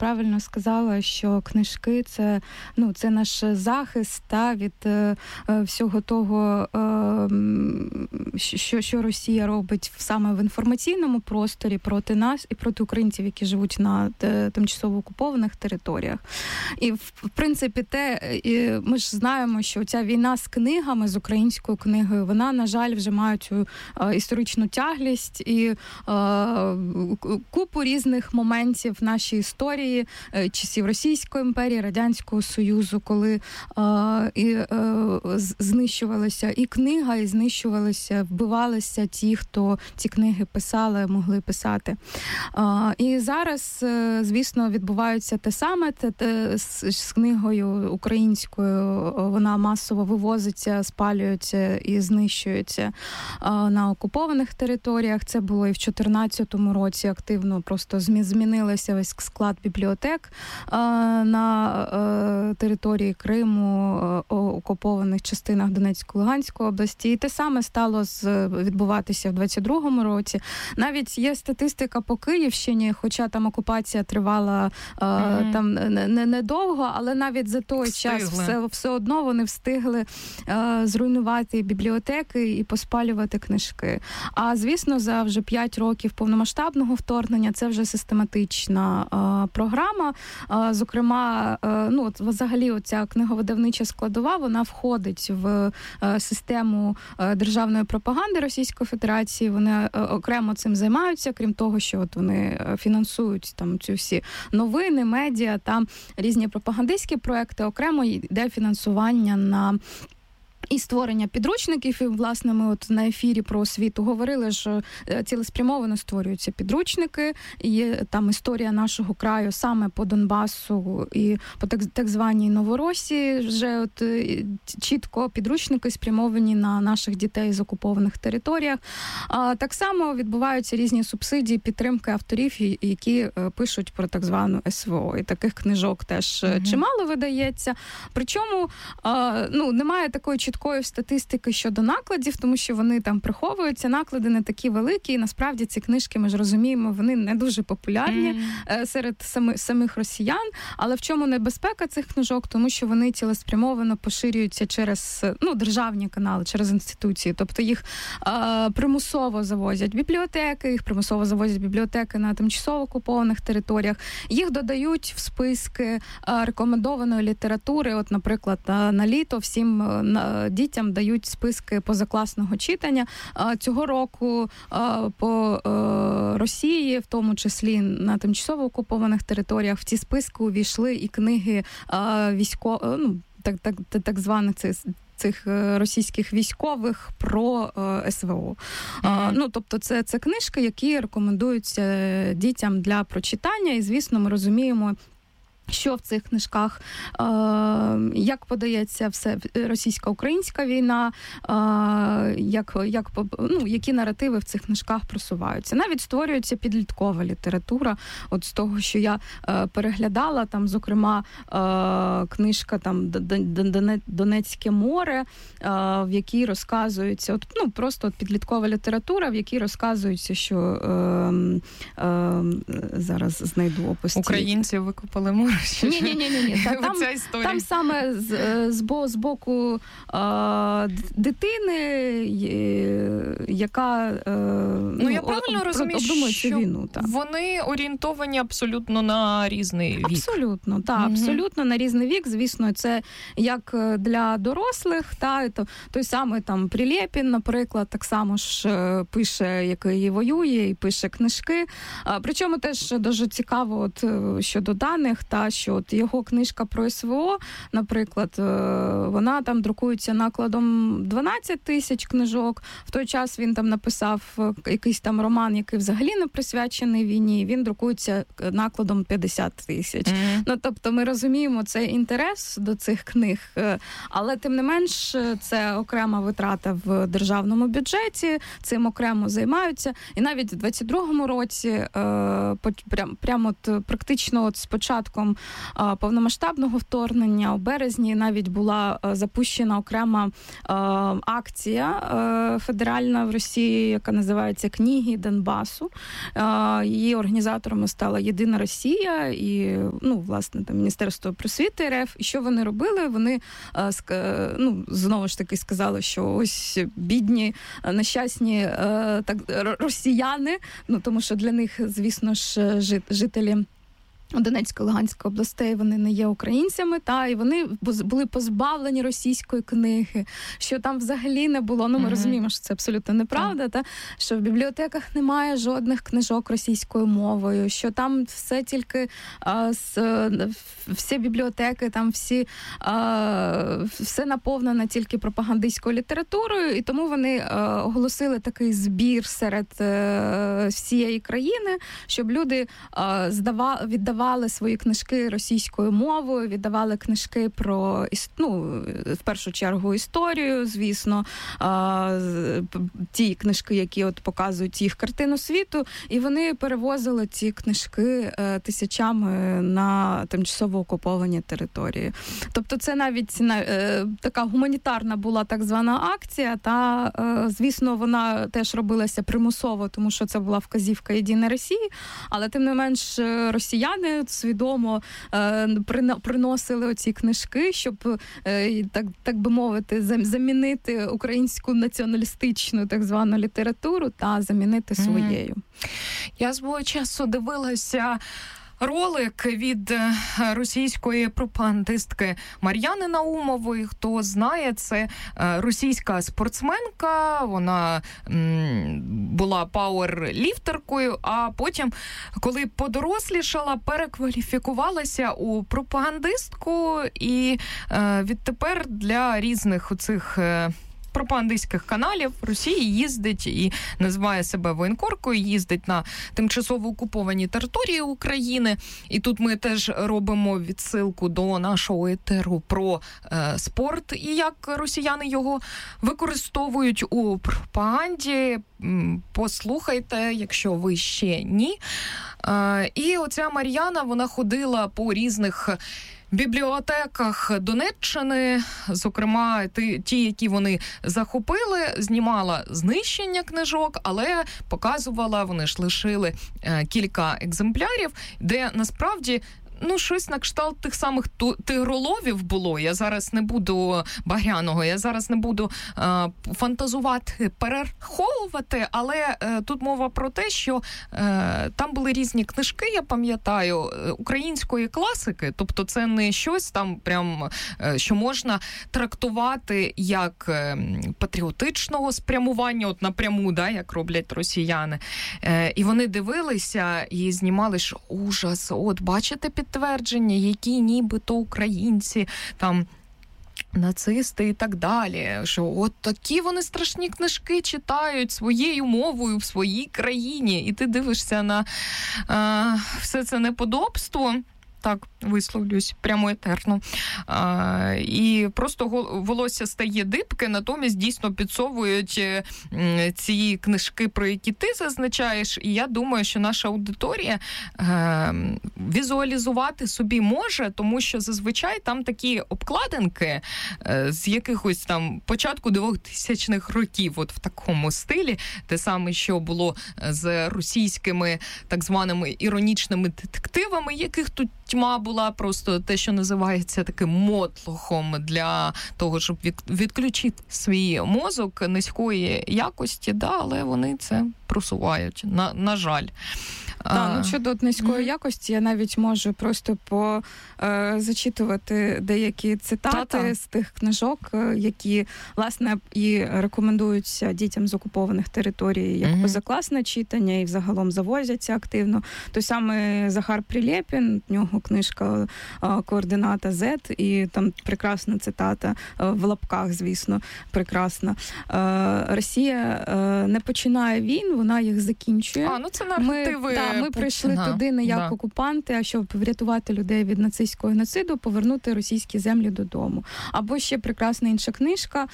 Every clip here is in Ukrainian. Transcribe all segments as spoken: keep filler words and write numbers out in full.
правильно сказала, що книжки це, ну, це наш захист та, від е, всього того, е, що, що Росія робить саме в інформаційному просторі проти нас і проти українців, які живуть на е, тимчасово окупованих територіях. І, в принципі, те, е, ми ж знаємо, що ця війна з книгами, з українською книгою, вона, на жаль, вже має цю е, історичну тяглість і е, купу різних моментів в нашій історії, е, часів Російської імперії, Радянського Союзу, коли е, і, е, знищувалася і книга, і знищувалися, вбивалися ті, хто ці книги писали, могли писати. Е, і зараз, е, звісно, відбувається те саме, те, те, з, з книгою українською, вона масово вивозиться, спалюється і знищується е, на окупованих територіях. Це було і в чотирнадцятому році активно, просто змінилося весь склад бібліотек е, на е, території Криму, е, окупованих частинах Донецької, Луганської області. І те саме стало з, відбуватися в двадцять другому році. Навіть є статистика по Київщині, хоча там окупація тривала е, mm-hmm. там не, недовго, але навіть за той встигли. час все, все одно вони встигли е, зруйнувати бібліотеки і поспалювати книжки. А, звісно, за вже п'ять років повномасштабного вторгнення це вже систематична е, програма. Е, зокрема, е, ну, от, взагалі оця книговидавнича складова, вона входить в е, систему е, державної пропаганди Російської Федерації. Вони е, окремо цим займаються, крім того, що от вони фінансують там ці всі новини, медіа, там різні пропагандистські проекти, окремо йде фінансування на і створення підручників. І, власне, ми от на ефірі про освіту говорили, що цілеспрямовано створюються підручники. Є там історія нашого краю саме по Донбасу і по так, так званій Новоросії. Вже от чітко підручники спрямовані на наших дітей з окупованих територіях. А так само відбуваються різні субсидії, підтримки авторів, які пишуть про так звану ес ве о. І таких книжок теж mm-hmm. чимало видається. Причому, ну, немає такої чіткої статистики щодо накладів, тому що вони там приховуються, наклади не такі великі, і насправді ці книжки, ми ж розуміємо, вони не дуже популярні mm. серед самих, самих росіян, але в чому небезпека цих книжок? Тому що вони цілеспрямовано поширюються через, ну, державні канали, через інституції, тобто їх е, примусово завозять в бібліотеки, їх примусово завозять в бібліотеки на тимчасово окупованих територіях, їх додають в списки е, рекомендованої літератури, от, наприклад, на, на літо всім на дітям дають списки позакласного читання. Цього року по Росії, в тому числі на тимчасово окупованих територіях, в ці списки увійшли і книги військових, ну, так, так, так званих цих цих російських військових про ес ве о. Mm-hmm. Ну, тобто це, це книжки, які рекомендуються дітям для прочитання, і, звісно, ми розуміємо, що в цих книжках, е, як подається все російсько-українська війна, е, як, як, ну, які наративи в цих книжках просуваються. Навіть створюється підліткова література. От з того, що я е, переглядала, там, зокрема, е, книжка там «Донецьке море», е, в якій розказується, от, ну, просто от підліткова література, в якій розказується, що е, е, зараз знайду опис. Українці викопали море. Ні, ні, ні, ні. Там, там саме з, з, з боку е, дитини, яка е, ну, ну я правильно об, розумію, що війну, так. Вони орієнтовані абсолютно на різний вік. Абсолютно, так, mm-hmm. абсолютно на різний вік. Звісно, це як для дорослих, та то той самий там Прилєпін, наприклад, так само ж пише, який воює, і пише книжки. А, причому теж дуже цікаво, от щодо даних, та що от його книжка про ес ве о, наприклад, вона там друкується накладом дванадцять тисяч книжок. В той час він там написав якийсь там роман, який взагалі не присвячений війні. Він друкується накладом п'ятдесят тисяч. Mm-hmm. Ну, тобто ми розуміємо цей інтерес до цих книг, але тим не менш це окрема витрата в державному бюджеті, цим окремо займаються. І навіть в двадцять другому році прям, прямо от практично от з початком початком повномасштабного вторгнення у березні навіть була запущена окрема акція федеральна в Росії, яка називається «Книги Донбасу». Її організаторами стала «Єдина Росія» і, ну, власне, там, Міністерство просвіти РФ. І що вони робили? Вони, ну, знову ж таки сказали, що ось бідні, нещасні так, росіяни, ну, тому що для них, звісно ж, жителі Донецької, Луганської областей, вони не є українцями, та, і вони були позбавлені російської книги, що там взагалі не було, ну, ми mm-hmm. розуміємо, що це абсолютно неправда, mm-hmm. та, що в бібліотеках немає жодних книжок російською мовою, що там все тільки, а, с, всі бібліотеки, там всі, а, все наповнено тільки пропагандистською літературою, і тому вони а, оголосили такий збір серед а, всієї країни, щоб люди а, здавали, віддавали свої книжки російською мовою, віддавали книжки про, ну, в першу чергу, історію, звісно, ті книжки, які от показують їх картину світу, і вони перевозили ці книжки тисячами на тимчасово окуповані території. Тобто це навіть така гуманітарна була так звана акція, та, звісно, вона теж робилася примусово, тому що це була вказівка «Єдиної Росії», але тим не менш росіяни свідомо е, приносили оці книжки, щоб, е, так, так би мовити, замінити українську націоналістичну так звану літературу та замінити своєю. Я свого часу дивилася ролик від російської пропагандистки Мар'яни Наумової. Хто знає, це російська спортсменка, вона м, була пауерліфтеркою, а потім, коли подорослішала, перекваліфікувалася у пропагандистку і е, відтепер для різних оцих е, пропагандистських каналів Росії їздить і називає себе воєнкоркою, їздить на тимчасово окуповані території України. І тут ми теж робимо відсилку до нашого етеру про е, спорт і як росіяни його використовують у пропаганді. Послухайте, якщо ви ще ні. Е, і оця Мар'яна, вона ходила по різних бібліотеках Донеччини, зокрема ті, ті, які вони захопили, знімала знищення книжок, але показувала, вони ж лишили е, кілька екземплярів, де насправді ну, щось на кшталт тих самих тигроловів було. Я зараз не буду Багряного, я зараз не буду е, фантазувати, перераховувати, але е, тут мова про те, що е, там були різні книжки, я пам'ятаю, української класики, тобто це не щось там прям, е, що можна трактувати як е, патріотичного спрямування, от напряму, да, як роблять росіяни. Е, і вони дивилися і знімали, що ужас, от бачите підтвердження, які нібито українці, там, нацисти і так далі, що от такі вони страшні книжки читають своєю мовою в своїй країні, і ти дивишся на е, все це неподобство, так висловлюсь прямо етерно, а, і просто волосся стає дибке, натомість дійсно підсовують ці книжки, про які ти зазначаєш, і я думаю, що наша аудиторія е, візуалізувати собі може, тому що зазвичай там такі обкладинки е, з якихось там початку двохтисячних років, от в такому стилі, те саме, що було з російськими так званими іронічними детективами, яких тут тьма була, просто те, що називається таким мотлохом для того, щоб відключити свій мозок низької якості, да, але вони це просувають, на, на жаль. Так, ну, щодо низької mm-hmm. якості, я навіть можу просто по, е, зачитувати деякі цитати Та-та. з тих книжок, які, власне, і рекомендуються дітям з окупованих територій як mm-hmm. позакласне читання, і взагалом завозяться активно. Той самий Захар Прилєпін, в нього книжка е, «Координата Z», і там прекрасна цитата, е, в лапках, звісно, прекрасна. Е, Росія е, не починає війн, вона їх закінчує. А, ну це наративи. Ми, Да, ми прийшли туди не як да. окупанти, а щоб врятувати людей від нацистського геноциду, повернути російські землі додому. Або ще прекрасна інша книжка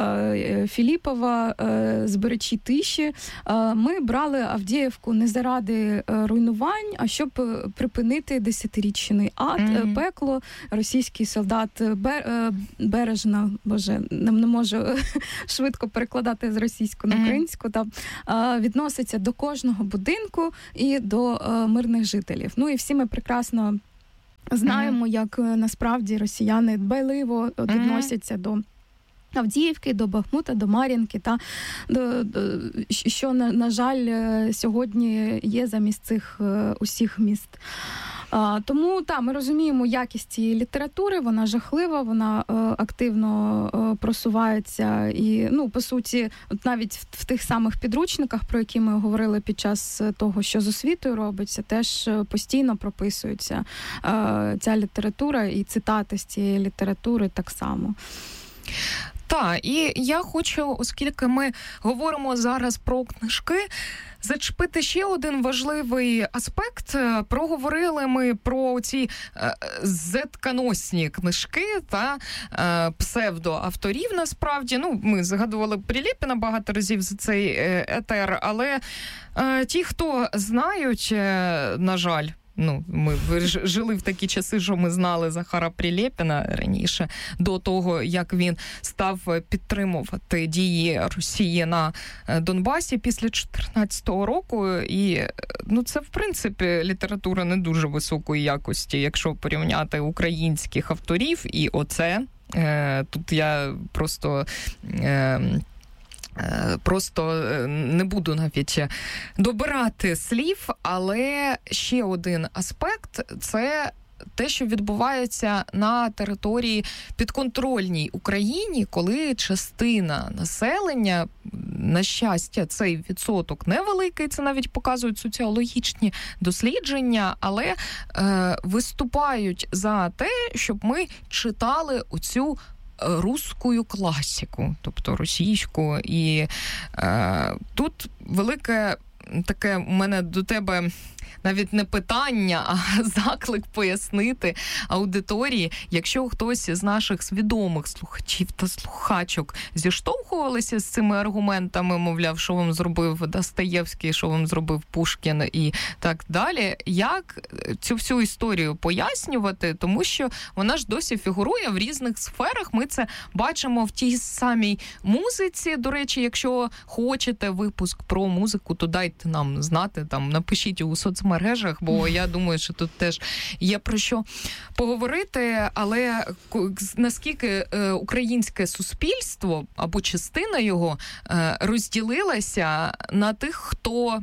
Філіпова «Зберечі тиші». Ми брали Авдіївку не заради руйнувань, а щоб припинити десятирічний ад, mm-hmm. пекло. Російський солдат Бережна, боже, не можу швидко перекладати з російської на українську, mm-hmm. там відноситься до кожного будинку і до мирних жителів. Ну і всі ми прекрасно знаємо, mm-hmm. як насправді росіяни дбайливо відносяться mm-hmm. до Авдіївки, до Бахмута, до Мар'їнки, та до, до що, на, на жаль, сьогодні є замість цих усіх міст. А, тому, так, ми розуміємо якість цієї літератури, вона жахлива, вона е, активно е, просувається і, ну, по суті, от навіть в, в тих самих підручниках, про які ми говорили під час того, що з освітою робиться, теж постійно прописується е, ця література і цитати з цієї літератури так само. Так, і я хочу, оскільки ми говоримо зараз про книжки, зачепити ще один важливий аспект. Проговорили ми про ці зетконосні книжки та псевдоавторів, насправді. Ну, ми згадували Прилєпіна багато разів за цей етер, але ті, хто знають, на жаль, ну, ми жили в такі часи, що ми знали Захара Прилєпіна раніше, до того, як він став підтримувати дії Росії на Донбасі після чотирнадцятого року. І, ну, це, в принципі, література не дуже високої якості, якщо порівняти українських авторів. І оце, е, тут я просто... Е, Просто не буду навіть добирати слів, але ще один аспект – це те, що відбувається на території підконтрольній Україні, коли частина населення, на щастя, цей відсоток невеликий, це навіть показують соціологічні дослідження, але е, виступають за те, щоб ми читали оцю руську класику, тобто російську. І е, тут велике таке у мене до тебе навіть не питання, а заклик пояснити аудиторії, якщо хтось з наших свідомих слухачів та слухачок зіштовхувалися з цими аргументами, мовляв, що вам зробив Достоєвський, що вам зробив Пушкін і так далі, як цю всю історію пояснювати, тому що вона ж досі фігурує в різних сферах, ми це бачимо в тій самій музиці. До речі, якщо хочете випуск про музику, то дайте нам знати, там, напишіть у соцмережах, мережах, бо я думаю, що тут теж є про що поговорити, але наскільки українське суспільство або частина його розділилася на тих, хто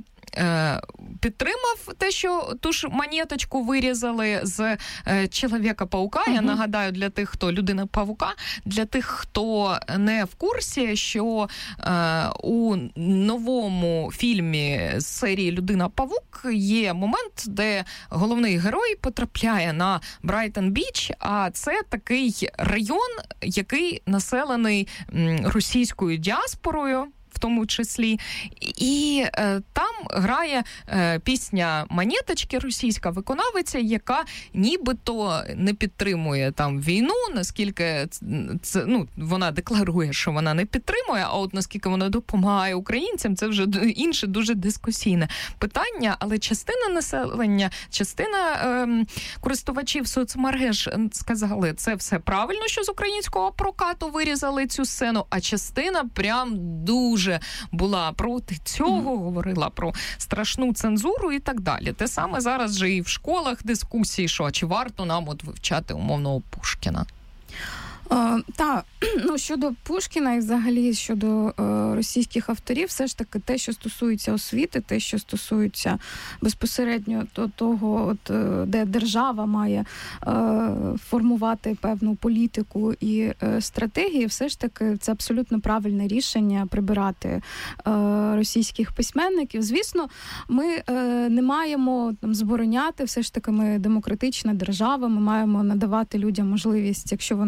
підтримав те, що ту ж монеточку вирізали з Чоловіка-паука. Uh-huh. Я нагадаю, для тих, хто Людина-павука, для тих, хто не в курсі, що е, у новому фільмі з серії Людина-павук є момент, де головний герой потрапляє на Брайтон-Біч, а це такий район, який населений російською діаспорою, в тому числі. І е, там грає е, пісня «Монеточки», російська виконавиця, яка нібито не підтримує там війну, наскільки це, ну, вона декларує, що вона не підтримує, а от наскільки вона допомагає українцям, це вже інше дуже дискусійне питання, але частина населення, частина е, користувачів соцмереж сказали, це все правильно, що з українського прокату вирізали цю сцену, а частина прям дуже була проти цього, mm-hmm. говорила про страшну цензуру і так далі. Те саме зараз же і в школах дискусії, що чи варто нам от вивчати умовного Пушкіна. Uh, та, ну, щодо Пушкіна і взагалі щодо uh, російських авторів, все ж таки те, що стосується освіти, те, що стосується безпосередньо того, от, де держава має uh, формувати певну політику і uh, стратегії, все ж таки це абсолютно правильне рішення прибирати uh, російських письменників. Звісно, ми uh, не маємо там забороняти, все ж таки ми демократична держава, ми маємо надавати людям можливість, якщо вони хочуть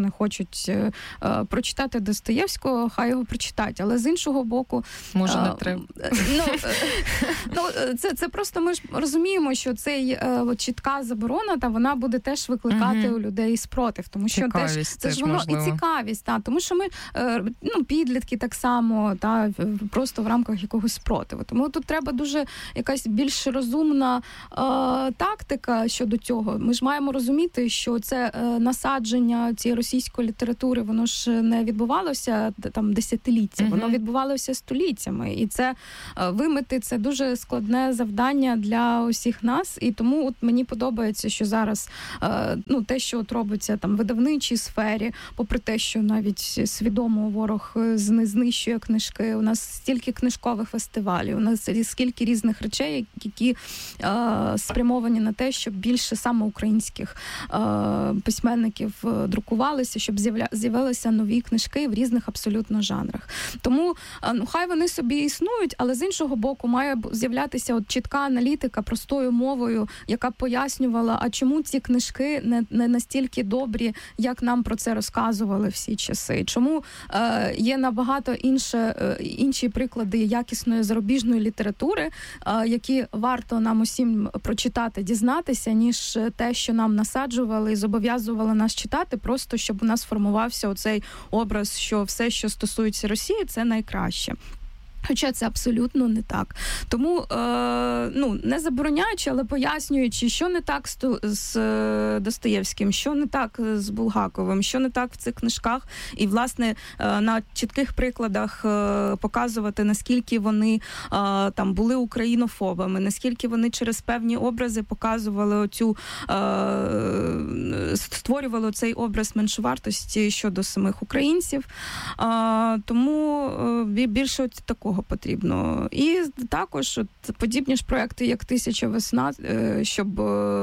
хочуть е, е, прочитати Достоєвського, хай його прочитають. Але з іншого боку... Може, е, не треба. Ну, е, ну це, це просто ми ж розуміємо, що цей е, чітка заборона, та вона буде теж викликати угу. у людей спротив. Тому що цікавість, теж, це теж ж воно можливо. І цікавість. Та, тому що ми, е, ну, підлітки так само, та, просто в рамках якогось спротиву. Тому тут треба дуже якась більш розумна е, тактика щодо цього. Ми ж маємо розуміти, що це е, насадження цієї російської літератури, воно ж не відбувалося там десятиліття, mm-hmm. воно відбувалося століттями. І це е, вимити, це дуже складне завдання для усіх нас. І тому от мені подобається, що зараз е, ну, те, що от робиться там в видавничій сфері, попри те, що навіть свідомо ворог знищує книжки, у нас стільки книжкових фестивалів, у нас скільки різних речей, які е, спрямовані на те, щоб більше саме українських е, письменників друкувалися, щоб з'явилися нові книжки в різних абсолютно жанрах. Тому е, ну, хай вони собі існують, але з іншого боку має з'являтися от чітка аналітика простою мовою, яка пояснювала, а чому ці книжки не, не настільки добрі, як нам про це розказували всі часи. Чому е, є набагато інше, е, інші приклади якісної зарубіжної літератури, е, які варто нам усім прочитати, дізнатися, ніж те, що нам насаджували і зобов'язували нас читати, просто щоб у нас формувався оцей образ, що все, що стосується Росії, це найкраще. Хоча це абсолютно не так. Тому, е, ну, не забороняючи, але пояснюючи, що не так з, з Достоєвським, що не так з Булгаковим, що не так в цих книжках, і, власне, е, на чітких прикладах е, показувати, наскільки вони е, там були українофобами, наскільки вони через певні образи показували оцю, е, створювали цей образ меншовартості щодо самих українців. Е, тому е, більше от такого потрібно. І також от подібні ж проекти, як «Тисяча весна», щоб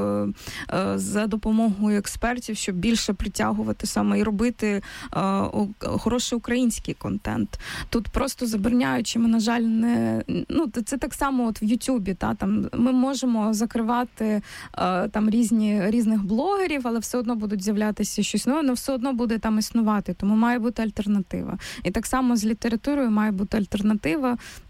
за допомогою експертів, щоб більше притягувати саме і робити хороший український контент. Тут просто забороняючи, ми, на жаль, не... Ну, це так само от в Ютубі, та, там ми можемо закривати там різні, різних блогерів, але все одно будуть з'являтися щось нове, але все одно буде там існувати, тому має бути альтернатива. І так само з літературою має бути альтернатива.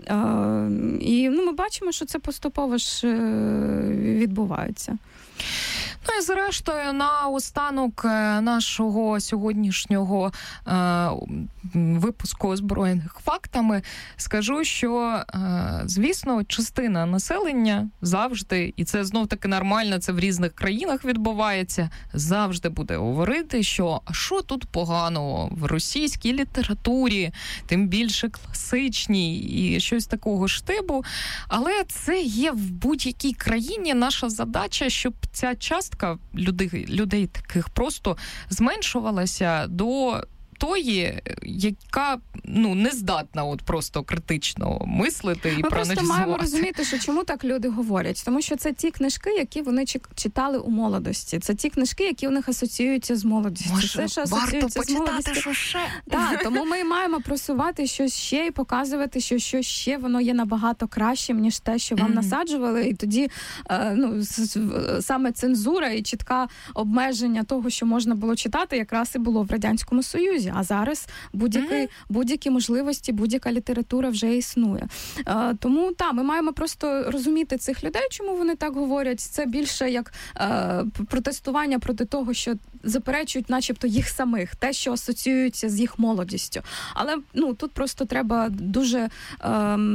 І ну, ми бачимо, що це поступово ж відбувається. Ну і зрештою, на останок нашого сьогоднішнього е, випуску «Озброєних фактами» скажу, що, е, звісно, частина населення завжди, і це знов-таки нормально, це в різних країнах відбувається, завжди буде говорити, що а що тут поганого в російській літературі, тим більше класичній і щось такого штибу. Але це є в будь-якій країні наша задача, щоб ця частка людей, людей таких просто зменшувалася до тої, яка ну не здатна от просто критично мислити і Ми проаналізувати. Ми просто маємо розуміти, що чому так люди говорять. Тому що це ті книжки, які вони читали у молодості. Це ті книжки, які у них асоціюються з молодістю. Може, це, що варто почитати, що ще? Так, тому ми маємо просувати щось ще і показувати, що щось ще воно є набагато кращим, ніж те, що вам mm-hmm. насаджували. І тоді ну, саме цензура і чітке обмеження того, що можна було читати, якраз і було в Радянському Союзі. А зараз будь-які, mm-hmm. будь-які можливості, будь-яка література вже існує. Е, тому, так, ми маємо просто розуміти цих людей, чому вони так говорять. Це більше як е, протестування проти того, що заперечують начебто їх самих, те, що асоціюється з їх молодістю. Але ну, тут просто треба дуже е,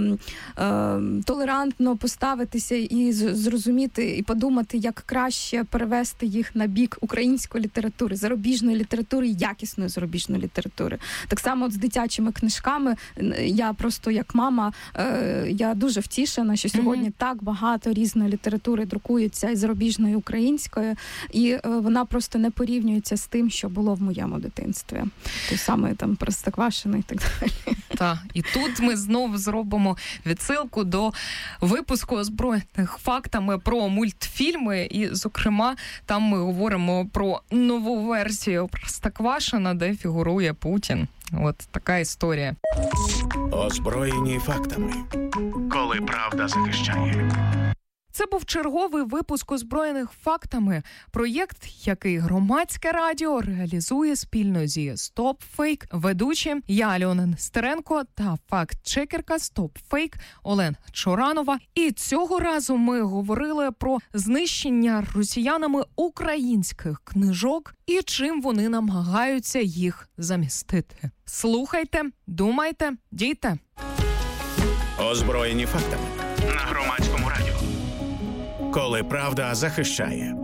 е, толерантно поставитися і зрозуміти, і подумати, як краще перевести їх на бік української літератури, зарубіжної літератури, якісної зарубіжної літератури. Так само от з дитячими книжками. Я просто як мама, е, я дуже втішена, що сьогодні mm-hmm. так багато різної літератури друкується і зарубіжної, і української, і е, вона просто не порівнюється з тим, що було в моєму дитинстві. Той саме там Простоквашино і так далі. Так, і тут ми знову зробимо відсилку до випуску «Озброєних фактами» про мультфільми, і, зокрема, там ми говоримо про нову версію Простоквашино, де фігурує Путін. От така історія. Озброєні фактами. Коли правда захищає. Це був черговий випуск «Озброєних фактами». Проєкт, який Громадське радіо реалізує спільно зі Stop Fake, ведучі я, Альона Нестеренко, та факт-чекерка Stop Fake Олена Чоранова. І цього разу ми говорили про знищення росіянами українських книжок і чим вони намагаються їх замістити. Слухайте, думайте, дійте. Озброєні фактами на Громадському радіо. Коли правда захищає.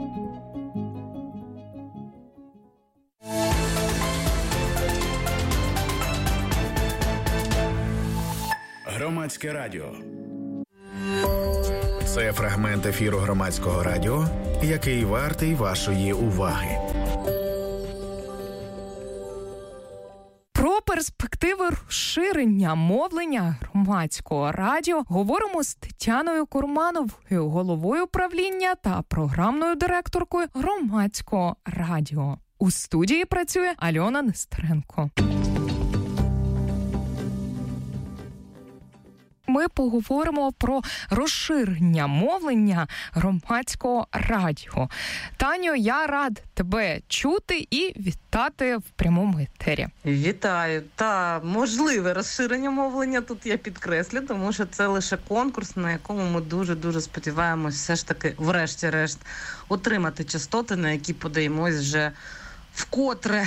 Громадське радіо. Це фрагмент ефіру Громадського радіо, який вартий вашої уваги. Про перспективи розширення мовлення Громадського радіо говоримо з Тетяною Курмановою, головою правління та програмною директоркою Громадського радіо. У студії працює Альона Нестеренко. Ми поговоримо про розширення мовлення Громадського радіо. Таню, я рад тебе чути і вітати в прямому етері. Вітаю. Та можливе розширення мовлення тут я підкреслю, тому що це лише конкурс, на якому ми дуже-дуже сподіваємось все ж таки, врешті-решт, отримати частоти, на які подаємось вже вкотре.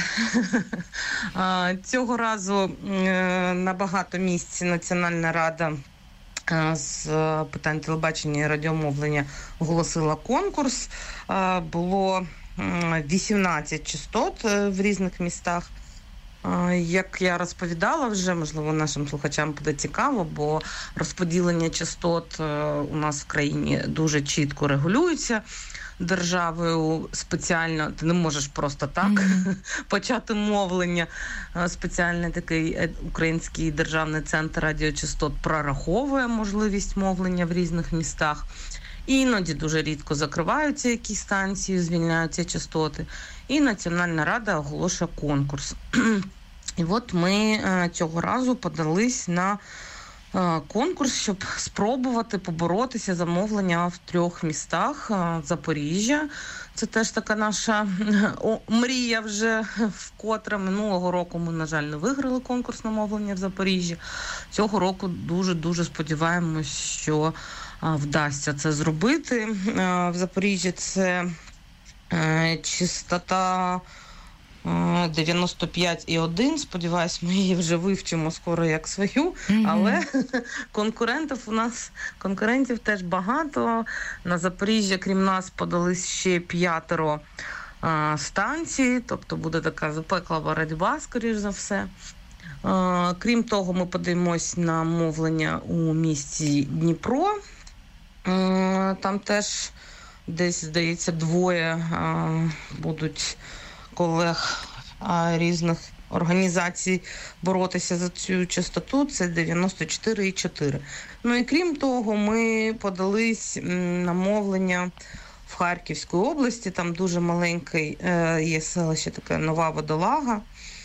Цього разу на багато місць Національна рада з питань телебачення і радіомовлення оголосила конкурс. Було вісімнадцять частот в різних містах. Як я розповідала вже, можливо, нашим слухачам буде цікаво, бо розподілення частот у нас в країні дуже чітко регулюється державою спеціально. Ти не можеш просто так mm-hmm. почати мовлення. Спеціальний такий Український державний центр радіочастот прораховує можливість мовлення в різних містах. І іноді дуже рідко закриваються якісь станції, звільняються частоти. І Національна рада оголошує конкурс. І от ми цього разу подались на конкурс, щоб спробувати поборотися за мовлення в трьох містах. Запоріжжя, це теж така наша о, мрія вже вкотре. Минулого року ми, на жаль, не виграли конкурс на мовлення в Запоріжжі. Цього року дуже-дуже сподіваємось, що вдасться це зробити. В Запоріжжі це частота дев'яносто п'ять і один, сподіваюсь, ми її вже вивчимо скоро як свою, mm-hmm. але конкурентів у нас, конкурентів теж багато. На Запоріжжя, крім нас, подались ще п'ятеро а, станцій, тобто буде така запекла боротьба, скоріш за все. А, крім того, ми подаємось на мовлення у місті Дніпро. А, там теж десь, здається, двоє а, будуть колег а, різних організацій боротися за цю частоту. Це дев'яносто чотири і чотири. Ну і крім того, ми подались на мовлення в Харківській області. Там дуже маленький е, є селище, таке Нова Водолага.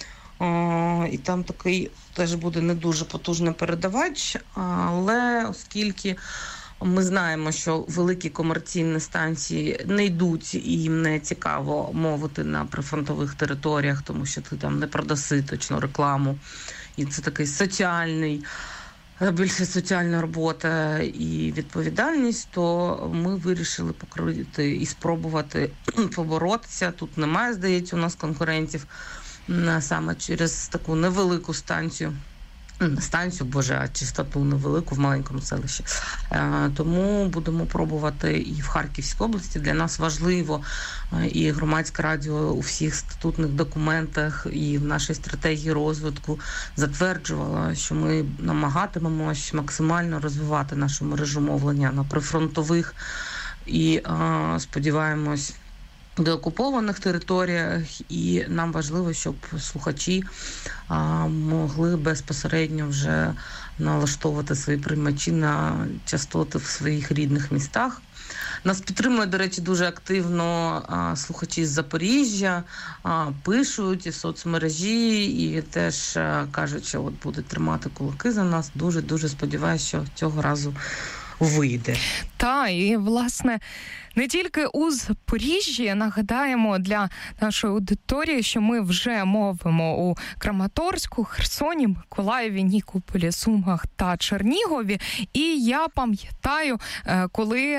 Е, і там такий теж буде не дуже потужний передавач, але оскільки ми знаємо, що великі комерційні станції не йдуть і їм не цікаво мовити на прифронтових територіях, тому що ти там не продаси точно рекламу. І це такий соціальний, більше соціальна робота і відповідальність, то ми вирішили покрити і спробувати поборотися. Тут немає, здається, у нас конкурентів саме через таку невелику станцію. Станцію, боже, а частоту невелику в маленькому селищі. Е, тому будемо пробувати і в Харківській області. Для нас важливо, е, і Громадське радіо у всіх статутних документах і в нашій стратегії розвитку затверджувало, що ми намагатимемось максимально розвивати нашу мережу мовлення на прифронтових і е, сподіваємось, деокупованих територіях, і нам важливо, щоб слухачі а, могли безпосередньо вже налаштовувати свої приймачі на частоти в своїх рідних містах. Нас підтримують, до речі, дуже активно а, слухачі з Запоріжжя, а, пишуть і в соцмережі, і теж а, кажуть, що от будуть тримати кулаки за нас. Дуже-дуже сподіваюся, що цього разу вийде. Та, і, власне, не тільки у Запоріжжі, нагадаємо для нашої аудиторії, що ми вже мовимо у Краматорську, Херсоні, Миколаєві, Нікополі, Сумах та Чернігові. І я пам'ятаю, коли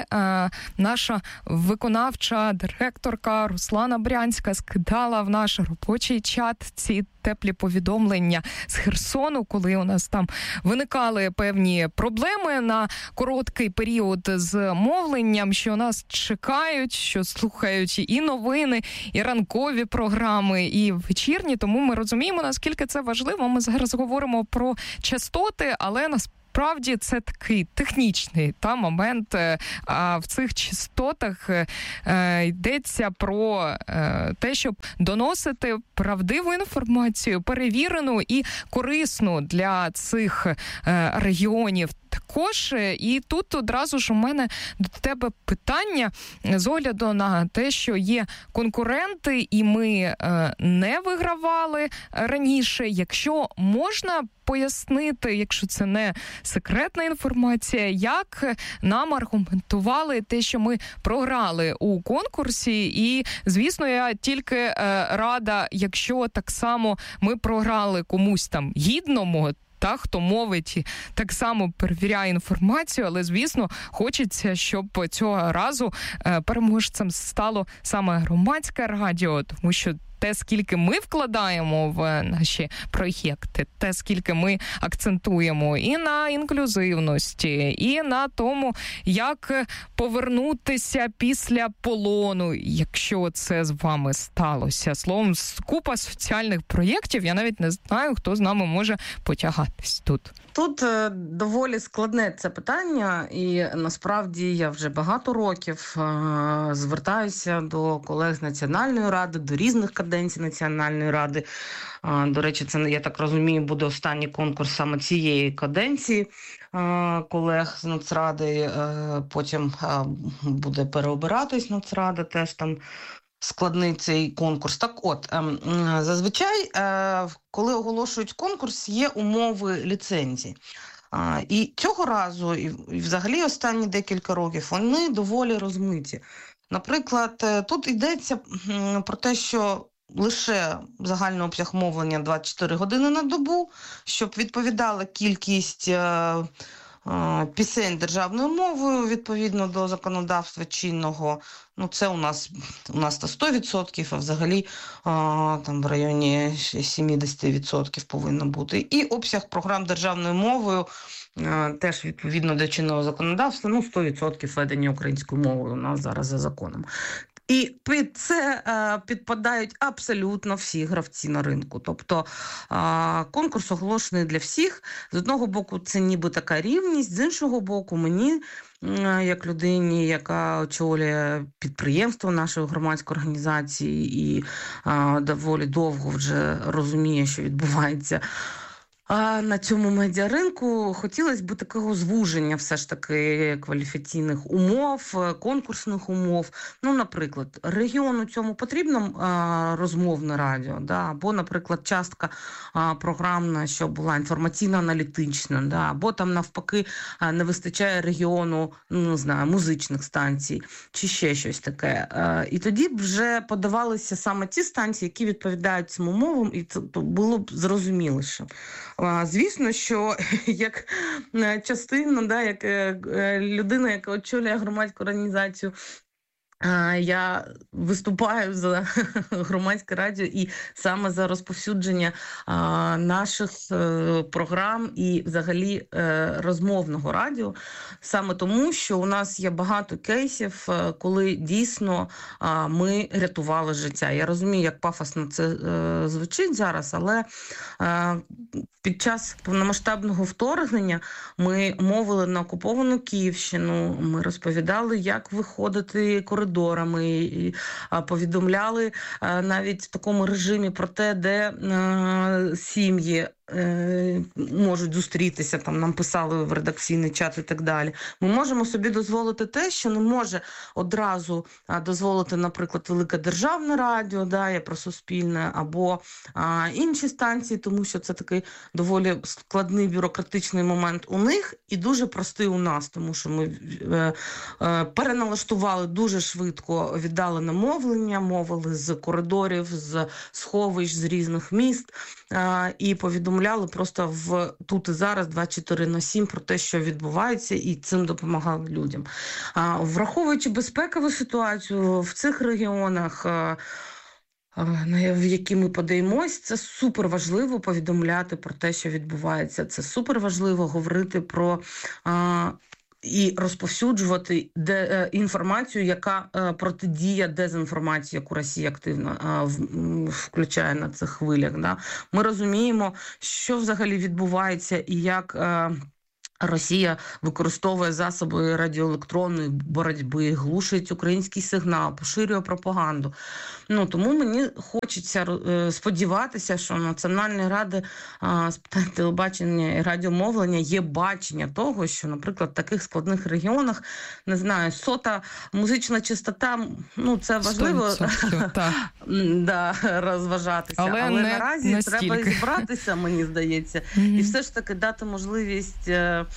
наша виконавча директорка Руслана Брянська скидала в наш робочий чат ці теплі повідомлення з Херсону, коли у нас там виникали певні проблеми на короткий період з мовленням, що нас чекають, що слухають і новини, і ранкові програми, і вечірні. Тому ми розуміємо, наскільки це важливо. Ми зараз говоримо про частоти, але насправді Справді це такий технічний та момент, а в цих частотах е, йдеться про е, те, щоб доносити правдиву інформацію, перевірену і корисну для цих е, регіонів. Також, і тут одразу ж у мене до тебе питання з огляду на те, що є конкуренти, і ми е, не вигравали раніше. Якщо можна пояснити, якщо це не секретна інформація, як нам аргументували те, що ми програли у конкурсі, і, звісно, я тільки е, рада, якщо так само ми програли комусь там гідному, та, хто мовить, так само перевіряє інформацію, але, звісно, хочеться, щоб цього разу переможцем стало саме громадське радіо, тому що те, скільки ми вкладаємо в наші проєкти, те, скільки ми акцентуємо і на інклюзивності, і на тому, як повернутися після полону, якщо це з вами сталося. Словом, купа соціальних проєктів, я навіть не знаю, хто з нами може потягатись тут. Тут е, доволі складне це питання, і насправді я вже багато років е, звертаюся до колег з Національної ради, до різних каденцій Національної ради. Е, до речі, це, я так розумію, буде останній конкурс саме цієї каденції е, колег з Нацради. Е, потім е, буде переобиратись Нацрада, теж там складний цей конкурс. Так от, зазвичай, коли оголошують конкурс, є умови ліцензії. І цього разу, і взагалі останні декілька років, вони доволі розмиті. Наприклад, тут йдеться про те, що лише загальний обсяг мовлення двадцять чотири години на добу, щоб відповідала кількість пісень державною мовою відповідно до законодавства чинного. Ну, це у нас у нас то сто відсотків, а взагалі а, там в районі сімдесят відсотків повинно бути. І обсяг програм державною мовою а, теж відповідно до чинного законодавства, ну, сто відсотків ведення українською мовою у нас зараз за законом. І під це е, підпадають абсолютно всі гравці на ринку. Тобто е, конкурс оголошений для всіх. З одного боку, це ніби така рівність, з іншого боку, мені, е, як людині, яка очолює підприємство нашої громадської організації і е, доволі довго вже розуміє, що відбувається А на цьому медіаринку хотілося б такого звуження все ж таки кваліфікаційних умов, конкурсних умов. Ну, наприклад, регіону цьому потрібно а, розмовне радіо, да? Або, наприклад, частка а, програмна, що була інформаційно-аналітична, да? Або там навпаки а, не вистачає регіону, ну, не знаю, музичних станцій, чи ще щось таке. А, і тоді б вже подавалися саме ті станції, які відповідають цим умовам, і це було б зрозуміліше. Звісно, що як частина, да, як людина, яка очолює громадську організацію, я виступаю за громадське радіо і саме за розповсюдження а, наших е, програм і взагалі е, розмовного радіо. Саме тому, що у нас є багато кейсів, е, коли дійсно е, ми рятували життя. Я розумію, як пафосно це е, звучить зараз, але е, під час повномасштабного вторгнення ми мовили на окуповану Київщину, ми розповідали, як виходити коридорами, коридорами, повідомляли навіть в такому режимі про те, де сім'ї е, можуть зустрітися, там нам писали в редакційний чат і так далі. Ми можемо собі дозволити те, що не може одразу а, дозволити, наприклад, Велике Державне радіо, да, я про Суспільне, або а, інші станції, тому що це такий доволі складний бюрократичний момент у них і дуже простий у нас, тому що ми е, е, переналаштували дуже швидко віддалене мовлення, мовили з коридорів, з сховищ, з різних міст е, і повідомляли просто в тут і зараз двадцять чотири на сім про те, що відбувається, і цим допомагали людям. Е, враховуючи безпекову ситуацію в цих регіонах, е, в які ми подаємось, це супер важливо повідомляти про те, що відбувається. Це супер важливо говорити про а, і розповсюджувати де, е, інформацію, яка е, протидіє дезінформації, яку Росія активно е, в, включає на цих хвилях. Да? Ми розуміємо, що взагалі відбувається і як Е, Росія використовує засоби радіоелектронної боротьби, глушить український сигнал, поширює пропаганду. Ну, тому мені хочеться сподіватися, що Національної ради а, з питань телебачення і радіомовлення є бачення того, що, наприклад, в таких складних регіонах, не знаю, сота музична чистота, ну, це важливо да, розважатися. Але, Але не наразі настільки. Треба зібратися, мені здається, Mm-hmm. і все ж таки дати можливість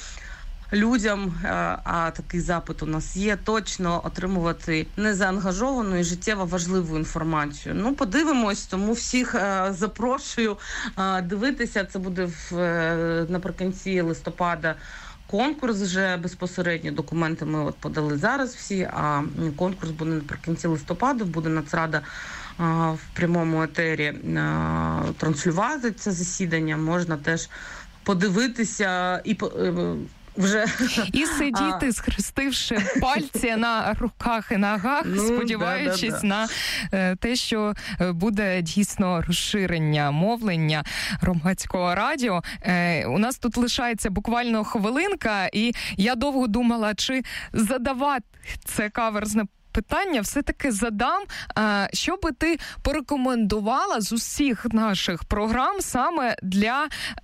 людям, а такий запит у нас є, точно отримувати незаангажовану і життєво важливу інформацію. Ну, подивимось, тому всіх запрошую дивитися. Це буде в, наприкінці листопада конкурс вже безпосередньо. Документи ми от подали зараз всі, а конкурс буде наприкінці листопада, буде Нацрада в прямому етері транслювати це засідання. Можна теж подивитися і вже і сидіти, а... схрестивши пальці на руках і ногах, ну, сподіваючись да, да, да. на е, те, що буде дійсно розширення мовлення громадського радіо. Е, у нас тут лишається буквально хвилинка, і я довго думала, чи задавати це каверзне питання все-таки задам. Що би ти порекомендувала з усіх наших програм саме для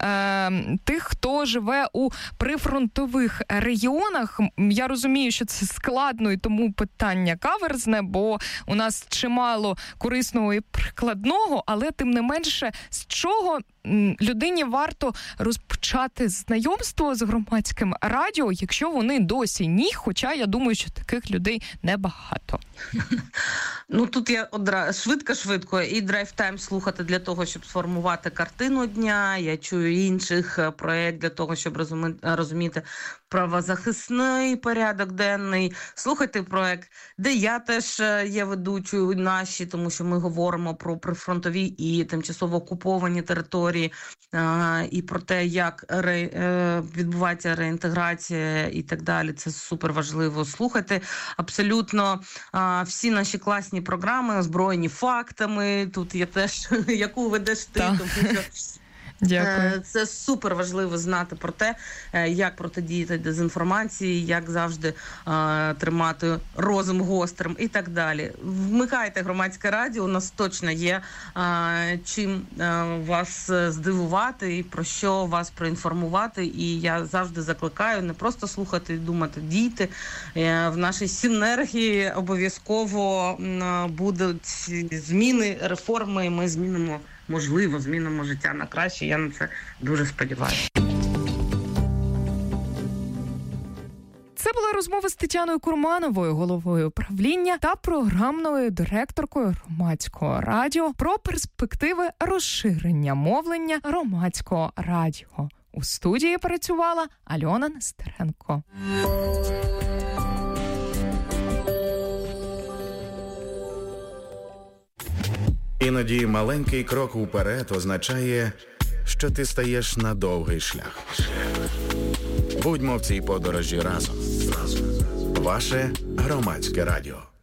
е, тих, хто живе у прифронтових регіонах? Я розумію, що це складно і тому питання каверзне, бо у нас чимало корисного і прикладного, але тим не менше, з чого людині варто розпочати знайомство з громадським радіо, якщо вони досі ні, хоча я думаю, що таких людей небагато. Ну, тут я одразу швидко-швидко і драйв-тайм слухати для того, щоб сформувати картину дня. Я чую інших проєкт для того, щоб розуміти, розуміти правозахисний порядок денний. Слухайте проєкт, де я теж є ведучою наші, тому що ми говоримо про прифронтові і тимчасово окуповані території, і про те, як ре, відбувається реінтеграція і так далі. Це супер важливо. Слухайте абсолютно всі наші класні програми, озброєні фактами. Тут є теж, яку ведеш ти, так. тому що Дякую. Це супер важливо знати про те, як протидіяти дезінформації, як завжди е, тримати розум гострим і так далі. Вмикайте громадське радіо, у нас точно є е, чим е, вас здивувати і про що вас проінформувати. І я завжди закликаю не просто слухати і думати, дійте. Е, в нашій синергії обов'язково е, будуть зміни, реформи, і ми змінимо, можливо, змінимо життя на краще. Я на це дуже сподіваюся. Це була розмова з Тетяною Курмановою, головою управління та програмною директоркою громадського радіо про перспективи розширення мовлення громадського радіо. У студії працювала Альона Нестеренко. Іноді маленький крок уперед означає, що ти стаєш на довгий шлях. Будьмо в цій подорожі разом. Ваше громадське радіо.